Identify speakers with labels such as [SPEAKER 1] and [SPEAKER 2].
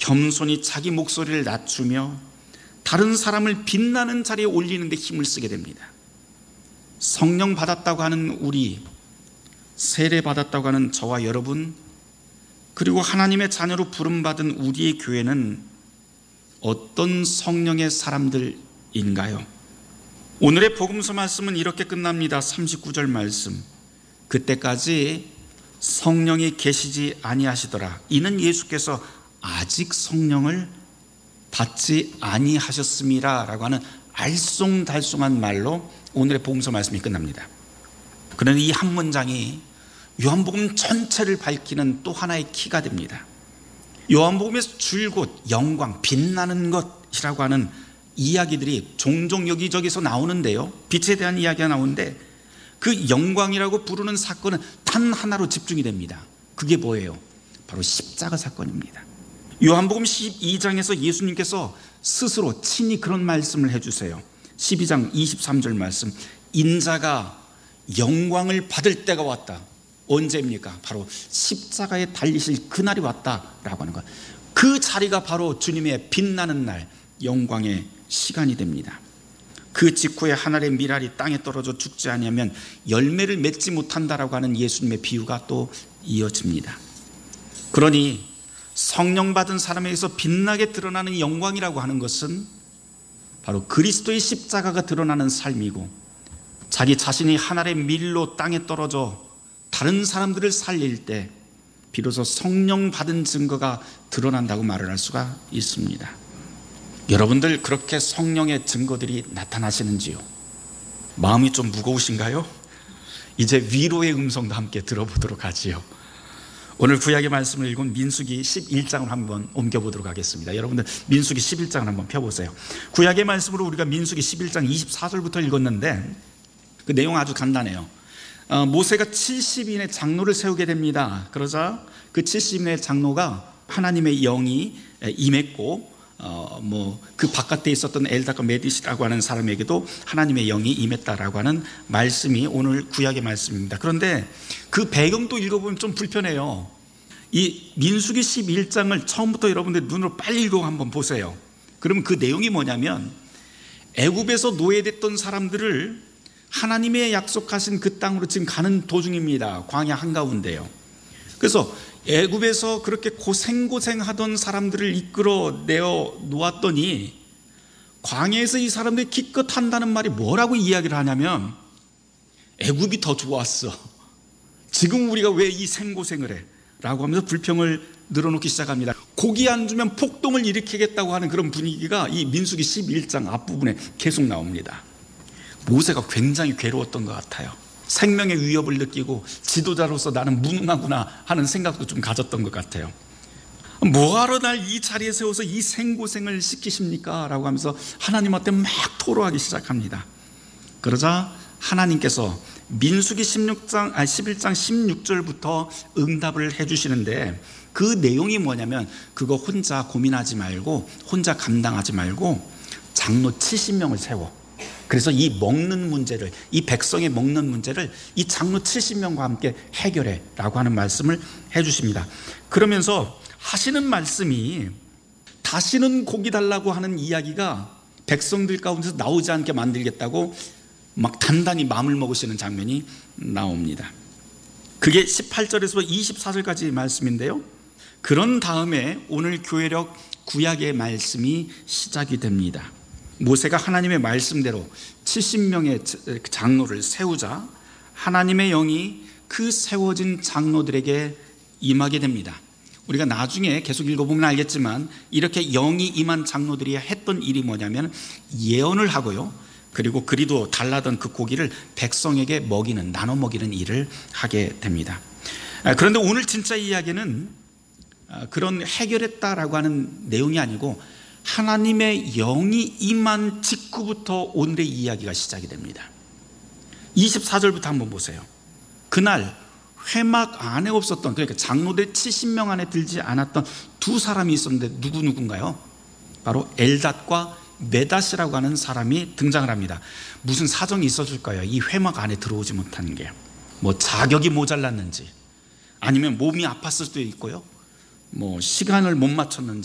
[SPEAKER 1] 겸손히 자기 목소리를 낮추며 다른 사람을 빛나는 자리에 올리는 데 힘을 쓰게 됩니다. 성령 받았다고 하는 우리, 세례 받았다고 하는 저와 여러분, 그리고 하나님의 자녀로 부름받은 우리의 교회는 어떤 성령의 사람들인가요? 오늘의 복음서 말씀은 이렇게 끝납니다. 39절 말씀. 그때까지 성령이 계시지 아니하시더라. 이는 예수께서 아직 성령을 받지 아니하셨음이라 라고 하는 알쏭달쏭한 말로 오늘의 복음서 말씀이 끝납니다. 그런데 이 한 문장이 요한복음 전체를 밝히는 또 하나의 키가 됩니다. 요한복음에서 줄곧 영광, 빛나는 것이라고 하는 이야기들이 종종 여기저기서 나오는데요, 빛에 대한 이야기가 나오는데 그 영광이라고 부르는 사건은 단 하나로 집중이 됩니다. 그게 뭐예요? 바로 십자가 사건입니다. 요한복음 12장에서 예수님께서 스스로 친히 그런 말씀을 해주세요. 12장 23절 말씀, 인자가 영광을 받을 때가 왔다. 언제입니까? 바로 십자가에 달리실 그날이 왔다라고 하는 것. 그 자리가 바로 주님의 빛나는 날, 영광의 시간이 됩니다. 그 직후에 하늘의 밀알이 땅에 떨어져 죽지 아니하면 열매를 맺지 못한다라고 하는 예수님의 비유가 또 이어집니다. 그러니 성령 받은 사람에게서 빛나게 드러나는 영광이라고 하는 것은 바로 그리스도의 십자가가 드러나는 삶이고, 자기 자신이 하늘의 밀로 땅에 떨어져 다른 사람들을 살릴 때 비로소 성령 받은 증거가 드러난다고 말을 할 수가 있습니다. 여러분들 그렇게 성령의 증거들이 나타나시는지요? 마음이 좀 무거우신가요? 이제 위로의 음성도 함께 들어보도록 하지요. 오늘 구약의 말씀을 읽은 민수기 11장을 한번 옮겨보도록 하겠습니다. 여러분들 민수기 11장을 한번 펴보세요. 구약의 말씀으로 우리가 민수기 11장 24절부터 읽었는데 그 내용 아주 간단해요. 모세가 70인의 장로를 세우게 됩니다. 그러자 그 70인의 장로가 하나님의 영이 임했고, 그 바깥에 있었던 엘다과 메디시라고 하는 사람에게도 하나님의 영이 임했다라고 하는 말씀이 오늘 구약의 말씀입니다. 그런데 그 배경도 읽어보면 좀 불편해요. 이 민수기 11장을 처음부터 여러분들 눈으로 빨리 읽어 한번 보세요. 그러면 그 내용이 뭐냐면, 애굽에서 노예됐던 사람들을 하나님의 약속하신 그 땅으로 지금 가는 도중입니다. 광야 한가운데요. 그래서 애굽에서 그렇게 고생하던 사람들을 이끌어내어 놓았더니 광야에서 이 사람들이 기껏 한다는 말이 뭐라고 이야기를 하냐면, 애굽이 더 좋았어. 지금 우리가 왜 이 생고생을 해? 라고 하면서 불평을 늘어놓기 시작합니다. 고기 안 주면 폭동을 일으키겠다고 하는 그런 분위기가 이 민수기 11장 앞부분에 계속 나옵니다. 모세가 굉장히 괴로웠던 것 같아요. 생명의 위협을 느끼고 지도자로서 나는 무능하구나 하는 생각도 좀 가졌던 것 같아요. 뭐하러 날 이 자리에 세워서 이 생고생을 시키십니까? 라고 하면서 하나님한테 막 토로하기 시작합니다. 그러자 하나님께서 민수기 11장 16절부터 응답을 해주시는데, 그 내용이 뭐냐면 그거 혼자 고민하지 말고, 혼자 감당하지 말고 장로 70명을 세워. 그래서 이 먹는 문제를, 이 백성의 먹는 문제를 이 장로 70명과 함께 해결해 라고 하는 말씀을 해주십니다. 그러면서 하시는 말씀이 다시는 고기 달라고 하는 이야기가 백성들 가운데서 나오지 않게 만들겠다고 막 단단히 마음을 먹으시는 장면이 나옵니다. 그게 18절에서 24절까지 말씀인데요, 그런 다음에 오늘 교회력 구약의 말씀이 시작이 됩니다. 모세가 하나님의 말씀대로 70명의 장로를 세우자 하나님의 영이 그 세워진 장로들에게 임하게 됩니다. 우리가 나중에 계속 읽어보면 알겠지만 이렇게 영이 임한 장로들이 했던 일이 뭐냐면 예언을 하고요, 그리고 그리도 달라던 그 고기를 백성에게 먹이는, 나눠 먹이는 일을 하게 됩니다. 그런데 오늘 진짜 이야기는 그런 해결했다라고 하는 내용이 아니고 하나님의 영이 임한 직후부터 오늘의 이야기가 시작이 됩니다. 24절부터 한번 보세요. 그날 회막 안에 없었던, 그러니까 장로들 70명 안에 들지 않았던 두 사람이 있었는데 누군가요? 바로 엘닷과 메닷이라고 하는 사람이 등장을 합니다. 무슨 사정이 있었을 거예요. 이 회막 안에 들어오지 못하는 게 뭐 자격이 모자랐는지, 아니면 몸이 아팠을 수도 있고요, 뭐 시간을 못 맞췄는지,